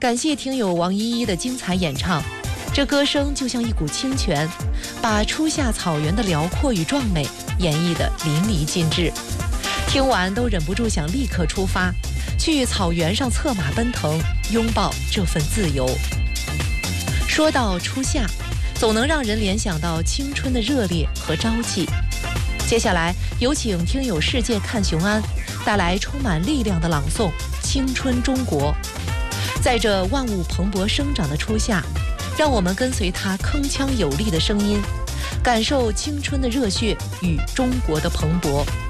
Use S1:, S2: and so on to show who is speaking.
S1: 感谢听友王依依的精彩演唱，这歌声就像一股清泉，把初夏草原的辽阔与壮美演绎得淋漓尽致。听完都忍不住想立刻出发，去草原上策马奔腾，拥抱这份自由。说到初夏，总能让人联想到青春的热烈和朝气。接下来有请听友世界看雄安带来充满力量的朗诵《青春中国》。在这万物蓬勃生长的初夏，让我们跟随它铿锵有力的声音，感受青春的热血与中国的蓬勃。